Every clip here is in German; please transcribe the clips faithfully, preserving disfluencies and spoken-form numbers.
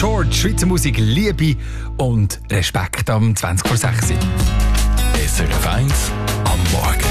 George, Schweizer Musik, Liebe und Respekt am zwanzig vor sechs. S R F eins am Morgen.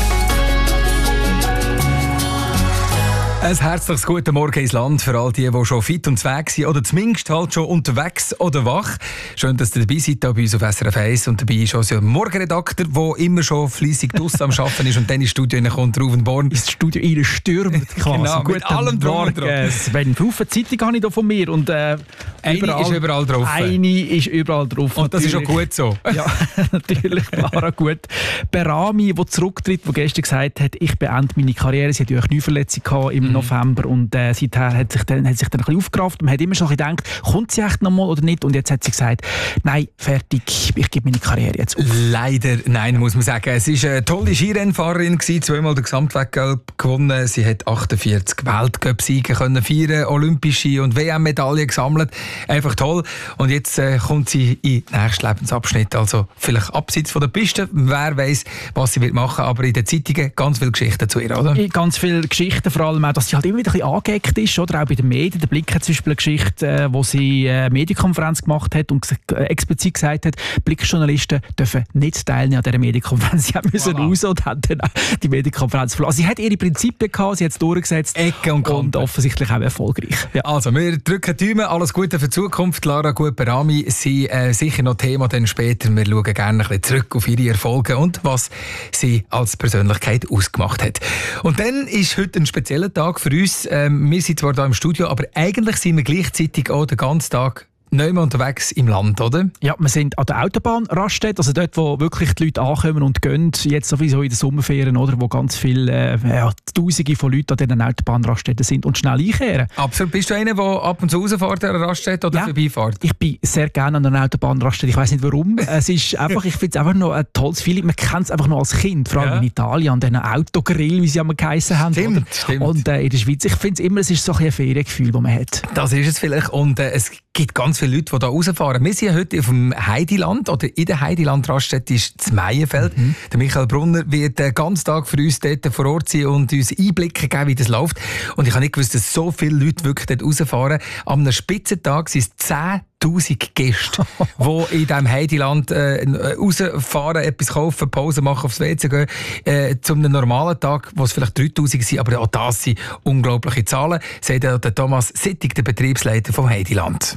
Ein herzliches guten Morgen ins Land für all die, die schon fit und weg sind oder zumindest halt schon unterwegs oder wach. Schön, dass ihr dabei seid hier bei uns auf S R F eins und dabei ist unser Morgenredakteur, der immer schon fleissig draussen am Arbeiten ist und dann ins Studio kommt, Rauf und Born. Ins Studio rein stürmt quasi. Genau, mit allem drum und dran. Sven, Haufen Zeitung habe ich hier von mir und äh, eine überall, ist überall drauf. Eine ist überall drauf. Und das natürlich. Ist auch gut so. Ja, natürlich, klar, gut. Berami, der zurücktritt, der gestern gesagt hat, ich beende meine Karriere. Sie hatte ja eine Knieverletzung im mhm. November und äh, seither hat sich dann, hat sich dann ein bisschen aufgerafft. Man hat immer schon gedacht, kommt sie echt noch mal oder nicht? Und jetzt hat sie gesagt, nein, fertig, ich gebe meine Karriere jetzt auf. Leider nein, muss man sagen. Es war eine tolle Skirennfahrerin, zweimal den Gesamtweltcup gewonnen. Sie hat achtundvierzig Weltcup-Siege können feiern, olympische und W M-Medaillen gesammelt. Einfach toll. Und jetzt äh, kommt sie in den nächsten Lebensabschnitt. Also vielleicht abseits von der Piste. Wer weiss, was sie wird machen. Aber in den Zeitungen ganz viele Geschichten zu ihr, oder? Ganz viele Geschichten, vor allem auch, dass sie halt immer wieder ein bisschen angeeckt ist, oder auch bei den Medien. Der Blick hat zum Beispiel eine Geschichte, äh, wo sie eine Medienkonferenz gemacht hat und äh, explizit gesagt hat, Blickjournalisten dürfen nicht teilnehmen an dieser Medienkonferenz. Sie müssen voilà. raus und haben dann auch die Medienkonferenz verlassen. Sie hat ihre Prinzipien gehabt, sie hat es durchgesetzt. Ecke und, und offensichtlich auch erfolgreich. Ja. Also, wir drücken die Daumen, alles Gute für die Zukunft. Lara Gut-Berami sind äh, sicher noch Thema dann später. Wir schauen gerne ein bisschen zurück auf ihre Erfolge und was sie als Persönlichkeit ausgemacht hat. Und dann ist heute ein spezieller Tag für uns. Ähm, wir sind zwar hier im Studio, aber eigentlich sind wir gleichzeitig auch den ganzen Tag nicht mehr unterwegs im Land, oder? Ja, wir sind an der Autobahnraststätte, also dort, wo wirklich die Leute ankommen und gehen, jetzt sowieso in den Sommerferien, oder, wo ganz viele, äh, ja, Tausende von Leuten an diesen Autobahnraststätten sind und schnell einkehren. Absolut. Bist du einer, der ab und zu rausfährt an der Raststätte oder ja, vorbeifährt? Ich bin sehr gerne an einer Autobahnraststätte. Ich weiss nicht warum. Es ist einfach, ich finde es einfach noch ein tolles Feeling. Man kennt es einfach noch als Kind, vor allem ja. in Italien, an diesen Autogrill, wie sie einmal geheissen haben. Stimmt, stimmt. Und äh, in der Schweiz, ich finde es immer, es ist so ein, ein Feriengefühl, das man hat. Das ist es vielleicht. Und äh, es gibt ganz viele Leute, die hier rausfahren. Wir sind heute auf dem Heidiland, oder in der Heidiland-Raststätte ist das Meienfeld. Mhm. Der Michael Brunner wird den ganzen Tag für uns dort vor Ort sein und uns Einblicke geben, wie das läuft. Und ich habe nicht gewusst, dass so viele Leute wirklich dort rausfahren. Am einem Spitzentag sind es zehntausend Gäste, die in diesem Heidiland äh, rausfahren, etwas kaufen, Pause machen, aufs W C gehen. Äh, zu einem normalen Tag, wo es vielleicht dreitausend sind, aber auch das sind unglaubliche Zahlen, sagt der Thomas Sittig, der Betriebsleiter vom Heidiland.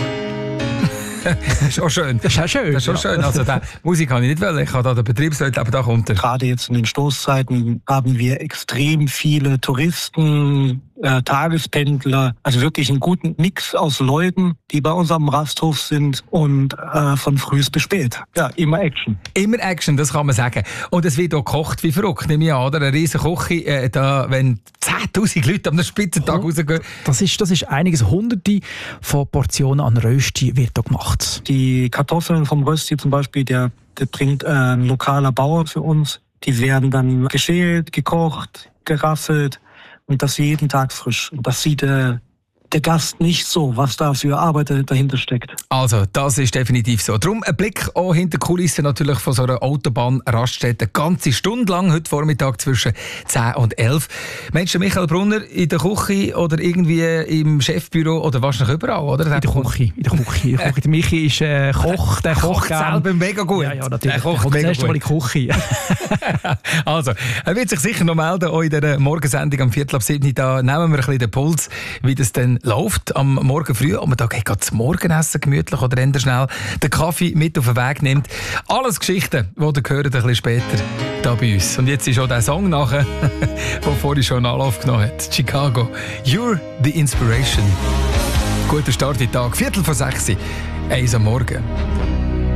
Das ist auch schön. Das ist auch schön. Das ist auch schön. Also, die Musik kann ich nicht wollen. Ich habe da den Betriebsleute, aber da kommt er. Gerade jetzt in den Stoßzeiten haben wir extrem viele Touristen, äh, Tagespendler, also wirklich einen guten Mix aus Leuten, die bei uns am Rasthof sind und äh, von früh bis spät. Ja, immer Action. Immer Action, das kann man sagen. Und es wird auch gekocht wie verrückt, nehme ich an, oder? Eine riesen Küche, äh, da, wenn zehntausend Leute am Spitzentag oh, rausgehen. Das ist, das ist einiges. Hunderte von Portionen an Rösti wird da gemacht. Die Kartoffeln vom Rösti zum Beispiel, der, der bringt äh, ein lokaler Bauer für uns. Die werden dann geschält, gekocht, geraffelt. Und das jeden Tag frisch. Und das sieht äh, der Gast nicht so, was da für Arbeit dahinter steckt. Also, das ist definitiv so. Darum ein Blick auch hinter die Kulissen natürlich von so einer Autobahnraststätte. Eine ganze Stunde lang, heute Vormittag zwischen zehn und elf. Meinst du Michael Brunner in der Küche oder irgendwie im Chefbüro oder wahrscheinlich überall, oder? In der Küche. In der Küche. In der Küche. Der Michi ist äh, Koch, der kocht selber mega gut. Ja, ja, natürlich. Der kocht der mega das erste Mal in die Küche. Also, er wird sich sicher noch melden, auch in dieser Morgensendung am Viertel ab sieben. Da nehmen wir ein bisschen den Puls, wie das dann läuft am Morgen früh. Und man da geht das Morgenessen gemütlich oder eher schnell den Kaffee mit auf den Weg nimmt. Alles Geschichten, die ihr hört, ein bisschen später da bei uns. Und jetzt ist auch der Song nachher, den vorhin schon Anlauf genommen hat. Chicago. You're the Inspiration. Guter Start in den Tag. Viertel vor sechs. Eins am Morgen.